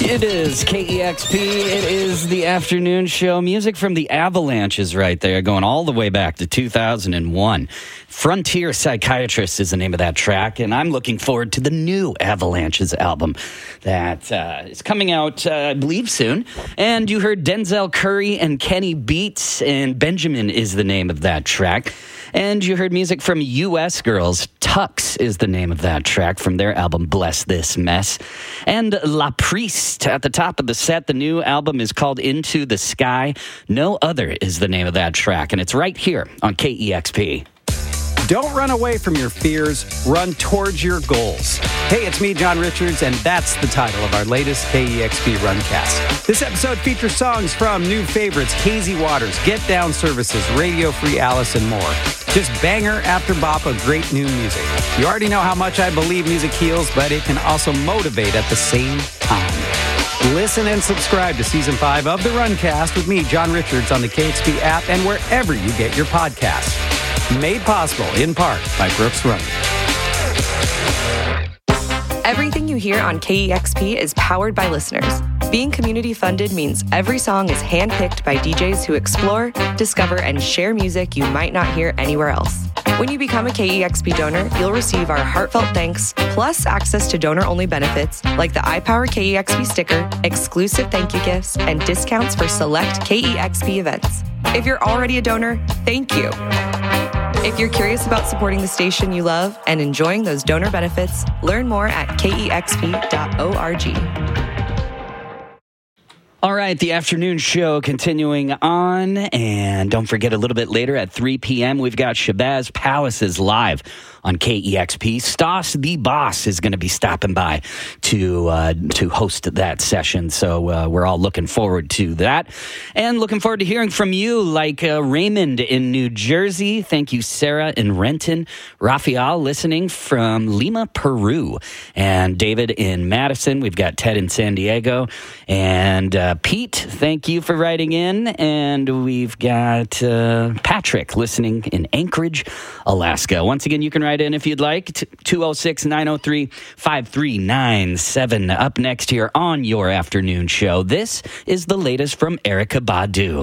It is KEXP. It is the afternoon show. Music from the Avalanches right there, going all the way back to 2001. Frontier Psychiatrist is the name of that track, and I'm looking forward to the new Avalanches album that is coming out, I believe, soon. And you heard Denzel Curry and Kenny Beats, and Benjamin is the name of that track. And you heard music from U.S. Girls. Tux is the name of that track from their album Bless This Mess. And La Priest at the top of the set. The new album is called Into the Sky. No Other is the name of that track, and it's right here on KEXP. Don't run away from your fears, run towards your goals. Hey, it's me, John Richards, and that's the title of our latest KEXP Runcast. This episode features songs from new favorites, Hazy Waters, Get Down Services, Radio Free Alice, and more. Just banger after bop of great new music. You already know how much I believe music heals, but it can also motivate at the same time. Listen and subscribe to Season 5 of the Runcast with me, John Richards, on the KEXP app and wherever you get your podcasts. Made possible, in part, by Brooks Running. Everything you hear on KEXP is powered by listeners. Being community-funded means every song is handpicked by DJs who explore, discover, and share music you might not hear anywhere else. When you become a KEXP donor, you'll receive our heartfelt thanks, plus access to donor-only benefits like the iPower KEXP sticker, exclusive thank you gifts, and discounts for select KEXP events. If you're already a donor, thank you. If you're curious about supporting the station you love and enjoying those donor benefits, learn more at kexp.org. All right, the afternoon show continuing on, and don't forget a little bit later at 3 p.m. we've got Shabazz Palaces live on KEXP. Stas the Boss is going to be stopping by to host that session, so we're all looking forward to that, and looking forward to hearing from you, like Raymond in New Jersey. Thank you, Sarah in Renton. Rafael listening from Lima, Peru, and David in Madison. We've got Ted in San Diego, and Pete, thank you for writing in. And we've got Patrick listening in Anchorage, Alaska. Once again, you can write in if you'd like. 206-903-5397. Up next here on your afternoon show, this is the latest from Erykah Badu.